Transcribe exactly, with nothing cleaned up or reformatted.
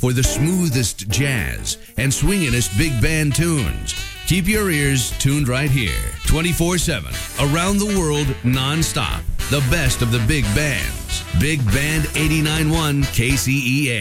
for the smoothest jazz and swinginest big band tunes. Keep your ears tuned right here, twenty-four seven, around the world, nonstop. The best of the big bands. Big Band eighty-nine point one K C E A.